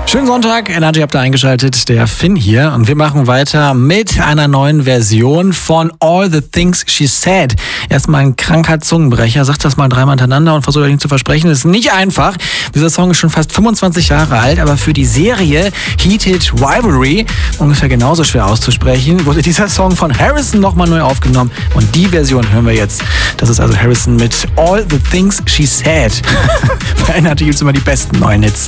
Schönen Sonntag, Energy habt ihr eingeschaltet, der Finn hier und wir machen weiter mit einer neuen Version von All the Things She Said. Erstmal ein kranker Zungenbrecher, sagt das mal dreimal hintereinander und versucht euch nicht zu versprechen, das ist nicht einfach. Dieser Song ist schon fast 25 Jahre alt, aber für die Serie Heated Rivalry ungefähr genauso schwer auszusprechen, wurde dieser Song von Harrison nochmal neu aufgenommen und die Version hören wir jetzt. Das ist also Harrison mit All the Things She Said. Bei Energy gibt's immer die besten neuen Hits.